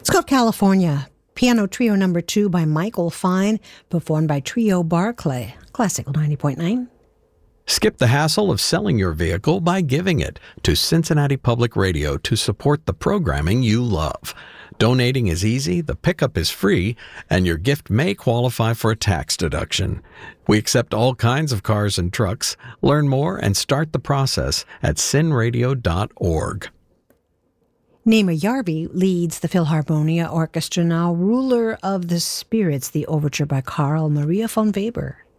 It's called California. Piano Trio number 2 by Michael Fine, performed by Trio Barclay. Classical 90.9. Skip the hassle of selling your vehicle by giving it to Cincinnati Public Radio to support the programming you love. Donating is easy, the pickup is free, and your gift may qualify for a tax deduction. We accept all kinds of cars and trucks. Learn more and start the process at cinradio.org. Nima Yarvi leads the Philharmonia Orchestra now, Ruler of the Spirits, the overture by Carl Maria von Weber.